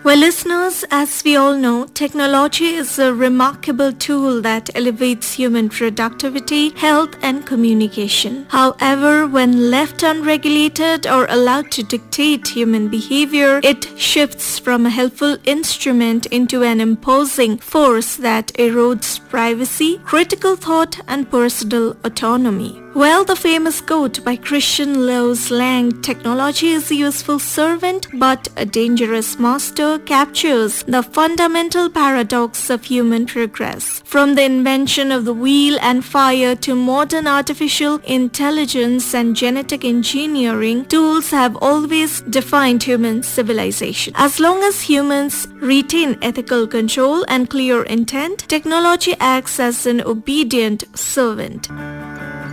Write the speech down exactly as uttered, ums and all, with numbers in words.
Well, listeners, as we all know, technology is a remarkable tool that elevates human productivity, health, and communication. However, when left unregulated or allowed to dictate human behavior, it shifts from a helpful instrument into an imposing force that erodes privacy, critical thought, and personal autonomy. Well, the famous quote by Christian Lewis Lang, "Technology is a useful servant but a dangerous master," captures the fundamental paradox of human progress. From the invention of the wheel and fire to modern artificial intelligence and genetic engineering, tools have always defined human civilization. As long as humans retain ethical control and clear intent, technology acts as an obedient servant.